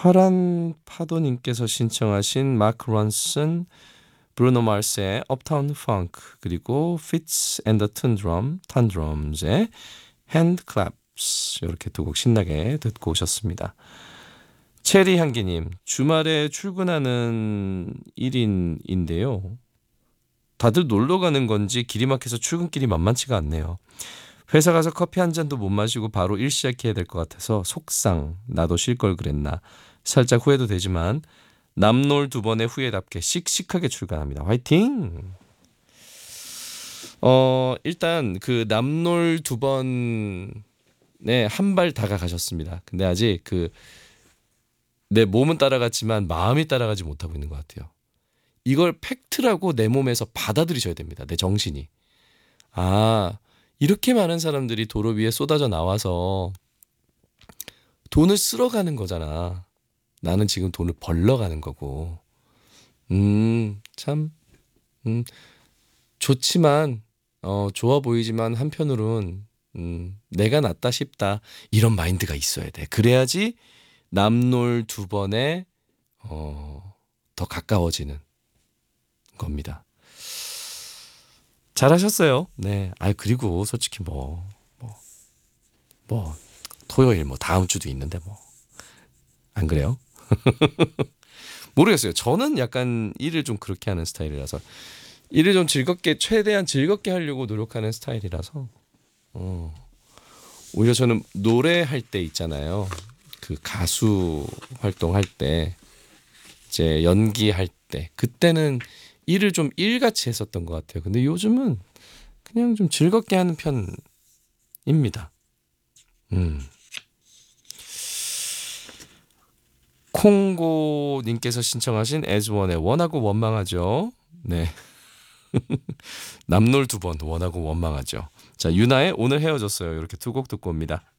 파란 파도님께서 신청하신 마크 론슨, 브루노 마스의 업타운 펑크, 그리고 피츠 앤 더 턴드럼즈의 핸드 클랩스, 이렇게 두 곡 신나게 듣고 오셨습니다. 체리 향기님, 주말에 출근하는 1인인데요. 다들 놀러 가는 건지 길이 막혀서 출근길이 만만치가 않네요. 회사 가서 커피 한 잔도 못 마시고 바로 일 시작해야 될 것 같아서 속상, 나도 쉴 걸 그랬나. 살짝 후회도 되지만 남놀 두 번의 후회답게 씩씩하게 출근합니다. 화이팅! 일단 그 남놀 두 번에 한 발 다가가셨습니다. 근데 아직 내 몸은 따라갔지만 마음이 따라가지 못하고 있는 것 같아요. 이걸 팩트라고 내 몸에서 받아들이셔야 됩니다. 내 정신이. 이렇게 많은 사람들이 도로 위에 쏟아져 나와서 돈을 쓸어가는 거잖아. 나는 지금 돈을 벌러 가는 거고. 참, 좋지만, 좋아 보이지만 한편으론, 내가 낫다 싶다. 이런 마인드가 있어야 돼. 그래야지 남놀 두 번에, 더 가까워지는 겁니다. 잘하셨어요. 네. 그리고 솔직히 토요일 다음 주도 있는데 안 그래요? 모르겠어요. 저는 약간 일을 좀 그렇게 하는 스타일이라서 일을 좀 최대한 즐겁게 하려고 노력하는 스타일이라서 오히려 저는 노래할 때 있잖아요. 그 가수 활동할 때 이제 연기할 때 그때는 일을 좀 일같이 했었던 것 같아요. 근데 요즘은 그냥 좀 즐겁게 하는 편입니다. 콩고님께서 신청하신 에즈원의 원하고 원망하죠. 네. 남놀 두 번 원하고 원망하죠. 자, 유나의 오늘 헤어졌어요. 이렇게 두 곡 듣고 옵니다.